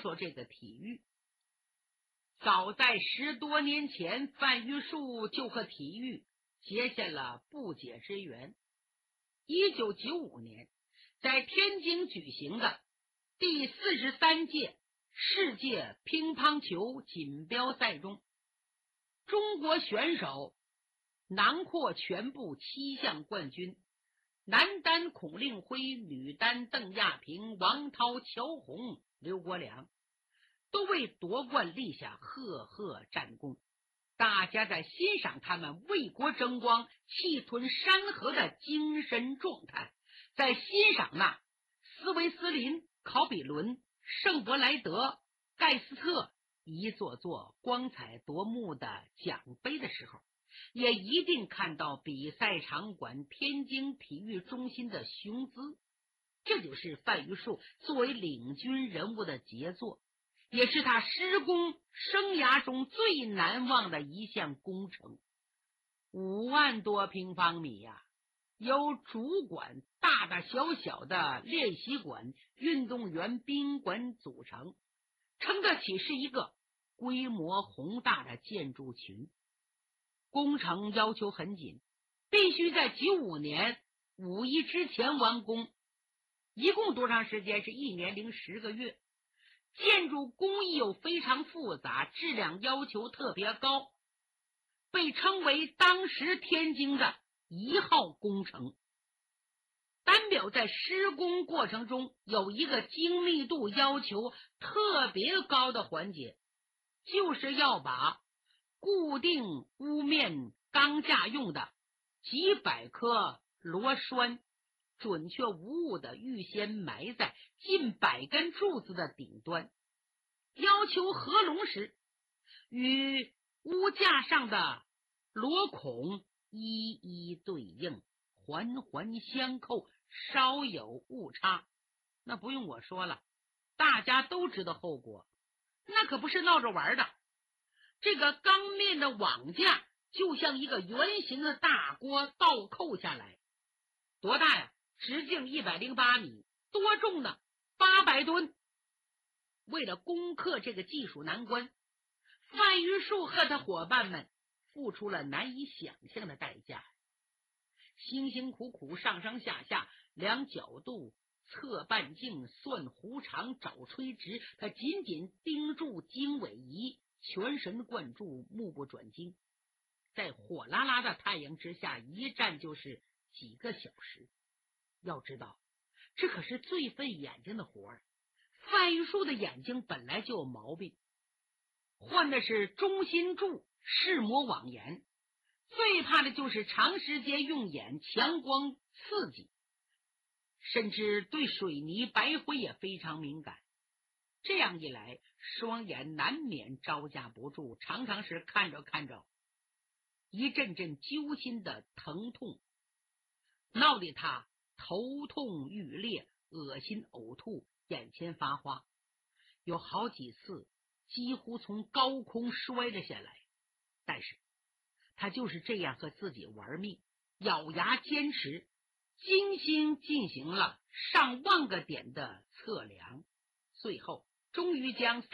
说这个体育。早在10多年前，范玉树就和体育结下了不解之缘。1995年，在天津举行的第43届世界乒乓球锦标赛中，中国选手囊括全部7项冠军，男单孔令辉，女单邓亚萍、王涛、乔红、刘国梁都为夺冠立下赫赫战功。大家在欣赏他们为国争光、气吞山河的精神状态，在欣赏那斯维斯林、考比伦、圣伯莱德、盖斯特一座座光彩夺目的奖杯的时候，也一定看到比赛场馆天津体育中心的雄姿。这就是范玉树作为领军人物的杰作，也是他施工生涯中最难忘的一项工程。5万多平方米呀，由主馆、大大小小的练习馆、运动员宾馆组成，称得起是一个规模宏大的建筑群。工程要求很紧，必须在95年5一之前完工。一共多长时间？是1年零10个月。建筑工艺又非常复杂，质量要求特别高，被称为当时天津的1号工程。单表在施工过程中有一个精密度要求特别高的环节，就是要把固定屋面钢架用的几百颗螺栓准确无误地预先埋在近100根柱子的顶端，要求合拢时与屋架上的螺孔一一对应，环环相扣，稍有误差，那不用我说了，大家都知道后果，那可不是闹着玩的。这个钢面的网架就像一个圆形的大锅倒扣下来，多大呀？直径108米，多重呢？800吨。为了攻克这个技术难关，范玉树和他伙伴们付出了难以想象的代价，辛辛苦苦上上下下量角度、测半径、算弧长、找垂直，他紧紧盯住经纬仪，全神贯注，目不转睛，在火辣辣的太阳之下一站就是几个小时。要知道，这可是最费眼睛的活儿。范玉树的眼睛本来就有毛病，患的是中心柱视膜网炎，最怕的就是长时间用眼强光刺激，甚至对水泥白灰也非常敏感。这样一来，双眼难免招架不住，常常是看着看着一阵阵揪心的疼痛，闹得他头痛欲裂，恶心呕吐，眼前发花，有好几次几乎从高空摔了下来。但是他就是这样和自己玩命，咬牙坚持，精心进行了上万个点的测量，最后终于将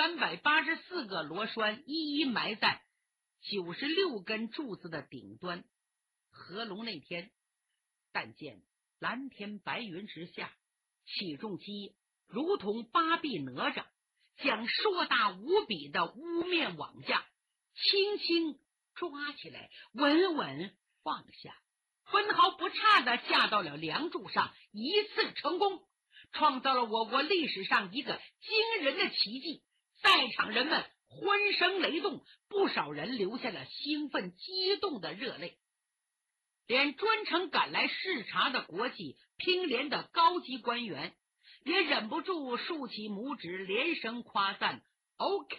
384个螺栓一一埋在96根柱子的顶端。合龙那天，但见蓝天白云之下，起重机如同8臂哪吒，将硕大无比的屋面网架轻轻抓起来，稳稳放下，分毫不差地架到了梁柱上，一次成功，创造了我国历史上一个惊人的奇迹。在场人们欢声雷动，不少人流下了兴奋激动的热泪，连专程赶来视察的国际乒联的高级官员也忍不住竖起拇指，连声夸赞。 OK，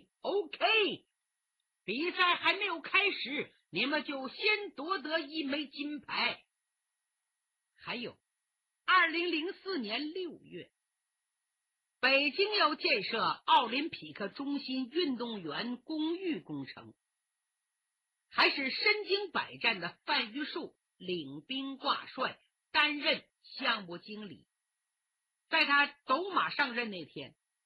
比赛还没有开始，你们就先夺得1枚金牌。还有2004年6月，北京要建设奥林匹克中心运动员公寓工程，还是身经百战的范玉树领兵挂帅，担任项目经理。在他走马上任那天，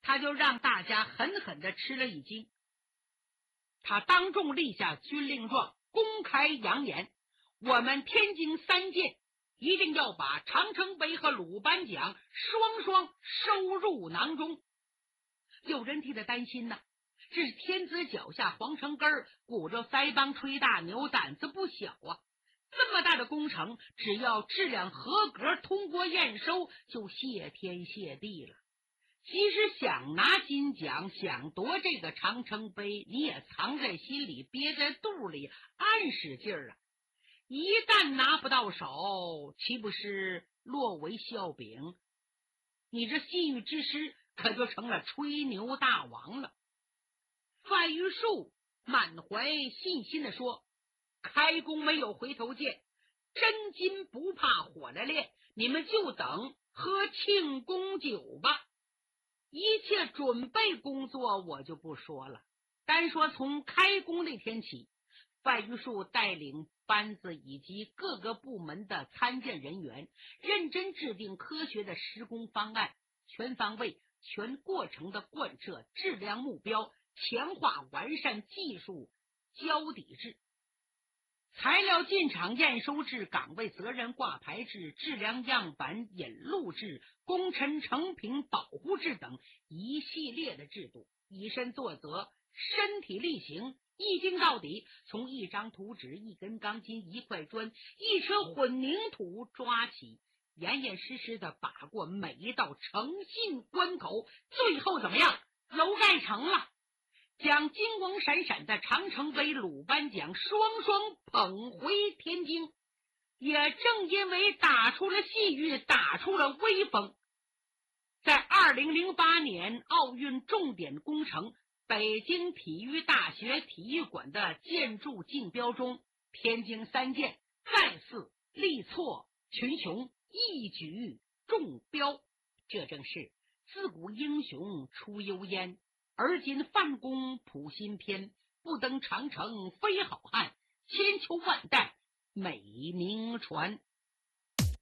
他就让大家狠狠地吃了一惊。他当众立下军令状，公开扬言，我们天津3舰一定要把长城杯和鲁班奖双双收入囊中。有人替他担心呢，这是天子脚下皇城根儿，鼓着腮帮吹大牛，胆子不小啊！这么大的工程，只要质量合格，通过验收，就谢天谢地了。即使想拿金奖，想夺这个长城杯，你也藏在心里，憋在肚里，暗使劲儿啊！一旦拿不到手，岂不是落为笑柄？你这信誉之师可就成了吹牛大王了。范玉树满怀信心地说，开弓没有回头箭，真金不怕火来炼，你们就等喝庆功酒吧。一切准备工作我就不说了，单说从开工那天起，范玉树带领班子以及各个部门的参建人员，认真制定科学的施工方案，全方位全过程的贯彻质量目标，强化完善技术交底制，材料进场验收制、岗位责任挂牌制、质量样板引录制、工程成品保护制等一系列的制度，以身作则，身体力行，一精到底，从一张图纸、一根钢筋、一块砖、一车混凝土抓起，严严实实的把过每一道诚信关口，最后怎么样？楼盖成了，将金光闪闪的长城杯、鲁班奖双双捧回天津。也正因为打出了信誉，打出了威风，在2008年奥运重点工程北京体育大学体育馆的建筑竞标中，天津3舰再次力挫群雄，一举中标。这正是自古英雄出幽烟，而今范公谱新篇，不登长城非好汉，千秋万代美名传。